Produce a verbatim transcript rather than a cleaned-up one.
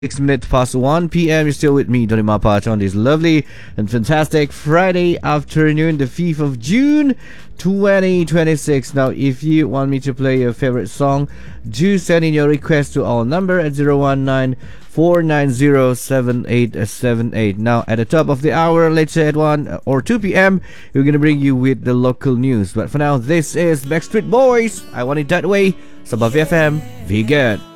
Six minutes past one p m. You're still with me, Donny Mapach, on this lovely and fantastic Friday afternoon, the fifth of June, twenty twenty-six. Now, if you want me to play your favorite song, do send in your request to our number at zero one nine four nine zero seven eight seven eight. Now, at the top of the hour, let's say at one or two p m, we're gonna bring you with the local news. But for now, this is Backstreet Boys. I Want It That Way. Sabah F M. Be good.